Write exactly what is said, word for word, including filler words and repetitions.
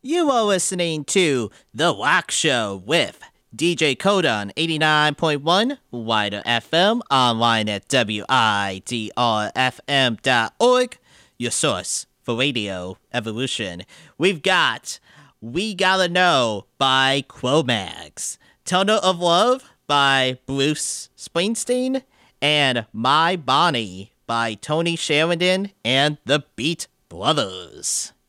You are listening to The Wax Show with D J Coda on eighty-nine point one Wider F M, online at W I D R F M dot org, your source for radio evolution. We've got We Gotta Know by Cro-Mags, Tunnel of Love by Bruce Springsteen, and My Bonnie by Tony Sheridan and the Beat Brothers.